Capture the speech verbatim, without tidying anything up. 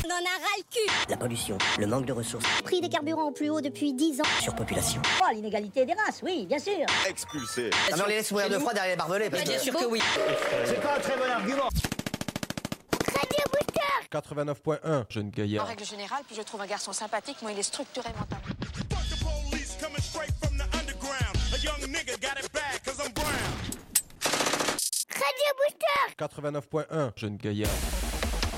On en a ras le cul. La pollution, le manque de ressources, Prix des carburants au plus haut depuis dix ans. surpopulation. Oh, l'inégalité des races, oui, bien sûr. Expulsé. Ah non, on les laisse mourir de froid derrière les barbelés. Parce Bien que... sûr que oui. C'est pas un très bon argument. Radio Booster. quatre-vingt-neuf point un, jeune En gaillard. règle générale, puis je trouve un garçon sympathique, moi il est structuré mentalement. Radio Booster. quatre-vingt-neuf point un, jeune gaillard.